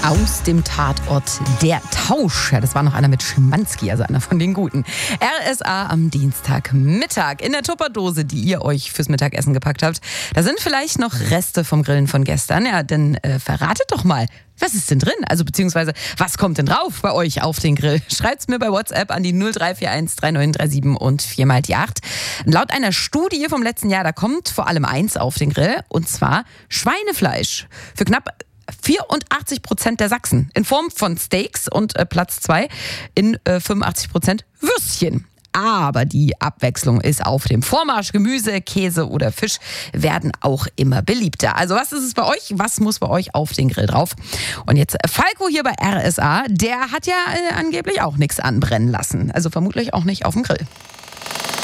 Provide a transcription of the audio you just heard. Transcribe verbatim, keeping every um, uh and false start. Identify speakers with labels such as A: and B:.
A: Aus dem Tatort Der Tausch. Ja, das war noch einer mit Schimanski, also einer von den Guten. R S A am Dienstagmittag. In der Tupperdose, die ihr euch fürs Mittagessen gepackt habt, da sind vielleicht noch Reste vom Grillen von gestern. Ja, dann äh, verratet doch mal, was ist denn drin? Also beziehungsweise, was kommt denn drauf bei euch auf den Grill? Schreibt's mir bei WhatsApp an die null drei vier eins drei neun drei sieben und vier mal die acht. Laut einer Studie vom letzten Jahr, da kommt vor allem eins auf den Grill, und zwar Schweinefleisch. Für knapp vierundachtzig Prozent der Sachsen in Form von Steaks und äh, Platz zwei in äh, fünfundachtzig Prozent Würstchen. Aber die Abwechslung ist auf dem Vormarsch. Gemüse, Käse oder Fisch werden auch immer beliebter. Also was ist es bei euch? Was muss bei euch auf den Grill drauf? Und jetzt Falco hier bei R S A. Der hat ja äh, angeblich auch nichts anbrennen lassen. Also vermutlich auch nicht auf dem Grill.